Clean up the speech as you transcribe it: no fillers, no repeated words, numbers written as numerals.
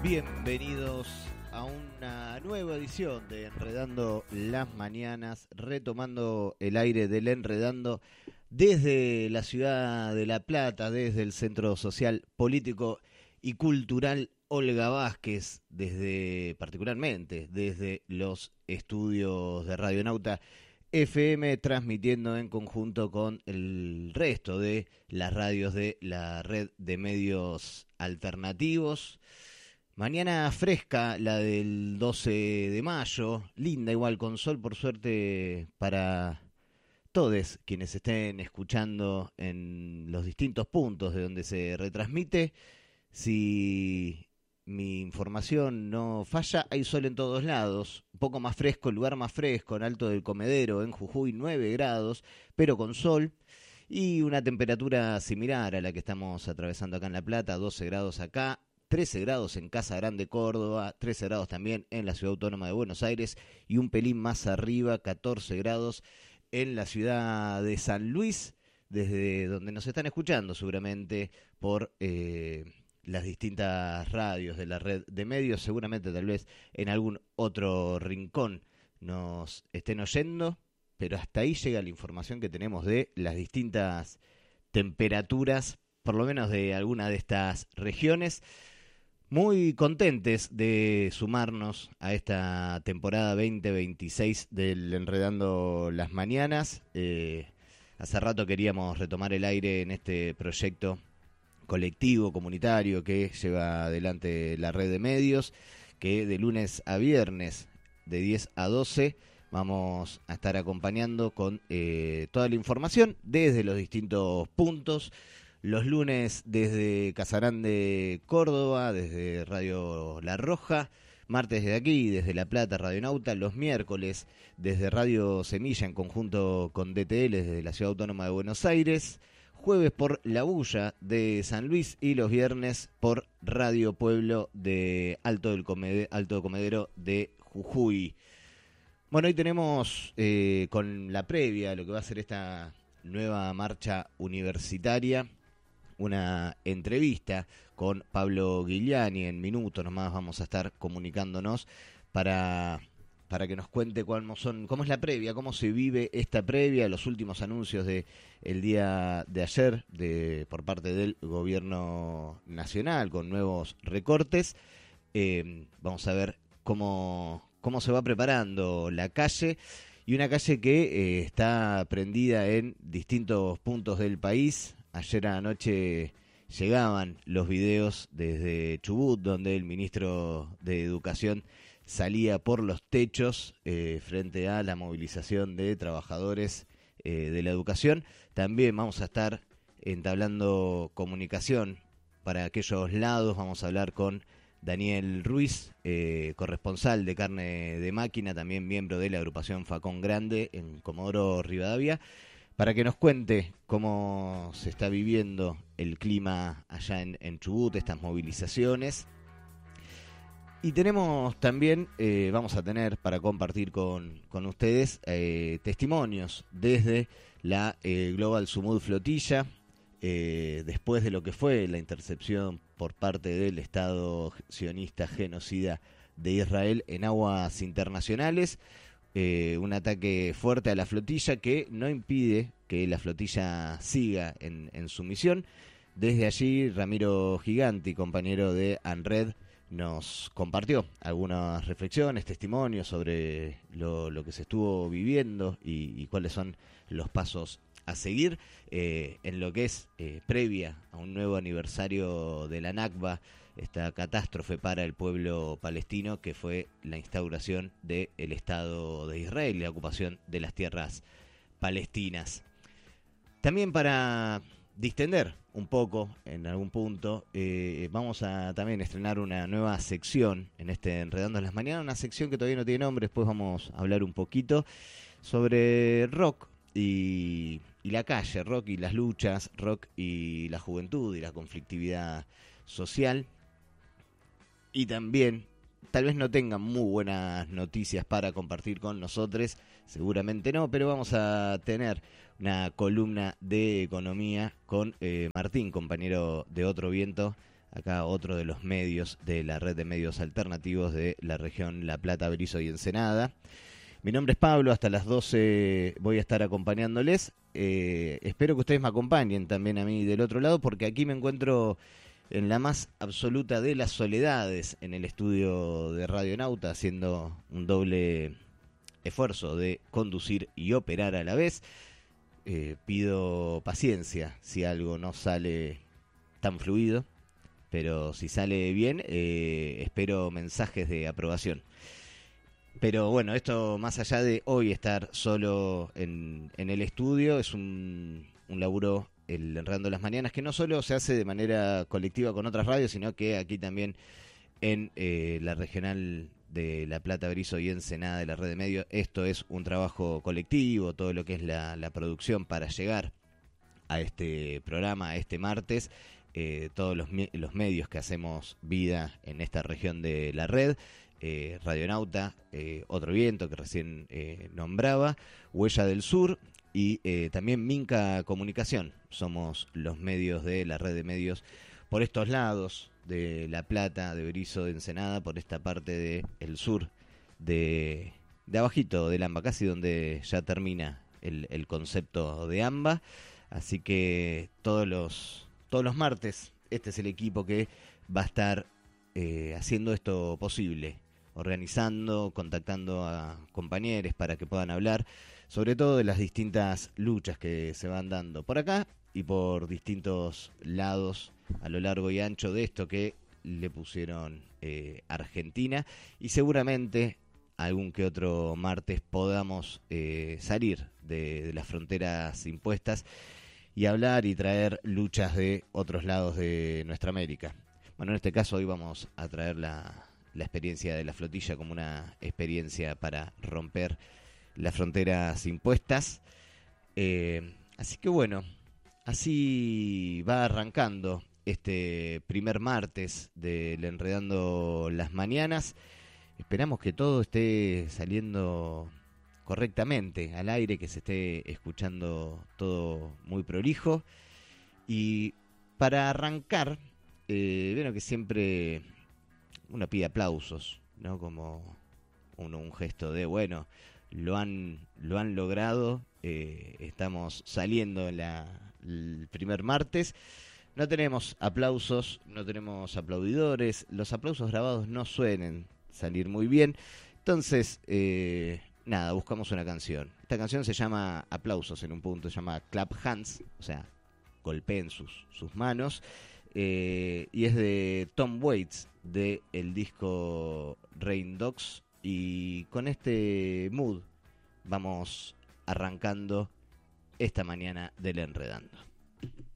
Bienvenidos a una nueva edición de Enredando las Mañanas, retomando el aire del Enredando desde la ciudad de La Plata, desde el Centro Social, Político y Cultural Olga Vázquez, particularmente desde los estudios de Radionauta FM, transmitiendo en conjunto con el resto de las radios de la red de medios alternativos. Mañana fresca, la del 12 de mayo, linda igual, con sol por suerte para todos quienes estén escuchando en los distintos puntos de donde se retransmite. Si mi información no falla, hay sol en todos lados, un poco más fresco, el lugar más fresco, en Alto del Comedero, en Jujuy, 9 grados, pero con sol. Y una temperatura similar a la que estamos atravesando acá en La Plata, 12 grados acá, 13 grados en Casa Grande, Córdoba, 13 grados también en la Ciudad Autónoma de Buenos Aires y un pelín más arriba, 14 grados en la ciudad de San Luis, desde donde nos están escuchando seguramente por las distintas radios de la red de medios, seguramente tal vez en algún otro rincón nos estén oyendo, pero hasta ahí llega la información que tenemos de las distintas temperaturas, por lo menos de alguna de estas regiones. Muy contentes de sumarnos a esta temporada 2026 del Enredando las Mañanas. Hace rato queríamos retomar el aire en este proyecto colectivo, comunitario que lleva adelante la red de medios, que de lunes a viernes de 10 a 12 vamos a estar acompañando con toda la información desde los distintos puntos. Los lunes desde Casagrande, Córdoba, desde Radio La Roja. Martes desde aquí, desde La Plata, Radionauta. Los miércoles desde Radio Semilla en conjunto con DTL desde la Ciudad Autónoma de Buenos Aires. Jueves por La Bulla de San Luis y los viernes por Radio Pueblo de Alto del Comedero de Jujuy. Bueno, hoy tenemos con la previa, lo que va a ser esta nueva marcha universitaria, una entrevista con Pablo Guiliani. En minutos nomás vamos a estar comunicándonos para que nos cuente cómo es la previa, cómo se vive esta previa, los últimos anuncios de el día de ayer por parte del gobierno nacional con nuevos recortes. Vamos a ver cómo se va preparando la calle, y una calle que está prendida en distintos puntos del país. Ayer anoche llegaban los videos desde Chubut, donde el ministro de Educación salía por los techos frente a la movilización de trabajadores de la educación. También vamos a estar entablando comunicación para aquellos lados. Vamos a hablar con Daniel Ruiz, corresponsal de Carne de Máquina, también miembro de la agrupación Facón Grande en Comodoro Rivadavia, para que nos cuente cómo se está viviendo el clima allá en Chubut, estas movilizaciones. Y tenemos también, vamos a tener para compartir con ustedes testimonios desde la Global Sumud Flotilla, después de lo que fue la intercepción por parte del Estado sionista genocida de Israel en aguas internacionales. Un ataque fuerte a la flotilla que no impide que la flotilla siga en su misión. Desde allí, Ramiro Giganti, compañero de ANRED, nos compartió algunas reflexiones, testimonios sobre lo que se estuvo viviendo y cuáles son los pasos a seguir en lo que es previa a un nuevo aniversario de la Nakba, esta catástrofe para el pueblo palestino que fue la instauración del Estado de Israel y la ocupación de las tierras palestinas. También para distender un poco en algún punto, vamos a también estrenar una nueva sección en este Enredando las Mañanas, una sección que todavía no tiene nombre. Después vamos a hablar un poquito sobre rock y la calle, rock y las luchas, rock y la juventud y la conflictividad social. Y también, tal vez no tengan muy buenas noticias para compartir con nosotros, seguramente no, pero vamos a tener una columna de economía con Martín, compañero de Otro Viento, acá otro de los medios de la red de medios alternativos de la región La Plata, Berisso y Ensenada. Mi nombre es Pablo, hasta las 12 voy a estar acompañándoles. Espero que ustedes me acompañen también a mí del otro lado, porque aquí me encuentro en la más absoluta de las soledades en el estudio de Radionauta, haciendo un doble esfuerzo de conducir y operar a la vez. Pido paciencia si algo no sale tan fluido, pero si sale bien, espero mensajes de aprobación. Pero bueno, esto más allá de hoy estar solo en el estudio, es un laburo, el Enredando las Mañanas, que no solo se hace de manera colectiva con otras radios, sino que aquí también en la regional de La Plata, Berisso y Ensenada de la red de medios, esto es un trabajo colectivo, todo lo que es la producción para llegar a este programa, a este martes, todos los medios que hacemos vida en esta región de la red, Radionauta, Otro Viento, que recién nombraba, Huella del Sur y también Minca Comunicación. Somos los medios de la red de medios por estos lados de La Plata, de Berisso, de Ensenada, por esta parte del sur de abajito del AMBA, casi donde ya termina el concepto de AMBA. Así que todos los martes este es el equipo que va a estar haciendo esto posible, organizando, contactando a compañeros para que puedan hablar, sobre todo de las distintas luchas que se van dando por acá y por distintos lados a lo largo y ancho de esto que le pusieron Argentina, y seguramente algún que otro martes podamos salir de las fronteras impuestas y hablar y traer luchas de otros lados de nuestra América. Bueno, en este caso hoy vamos a traer la experiencia de la flotilla como una experiencia para romper las fronteras impuestas. Así que bueno, así va arrancando este primer martes del Enredando las Mañanas. Esperamos que todo esté saliendo correctamente al aire, que se esté escuchando todo muy prolijo. Y para arrancar, bueno, que siempre uno pide aplausos, ¿no? Como un gesto de, bueno, lo han logrado, estamos saliendo el primer martes. No tenemos aplausos, no tenemos aplaudidores, los aplausos grabados no suelen salir muy bien. Entonces, nada, buscamos una canción. Esta canción se llama Aplausos en un punto, se llama Clap Hands, o sea, golpeen sus manos. Y es de Tom Waits, de el disco Rain Dogs. Y con este mood vamos arrancando esta mañana del Enredando.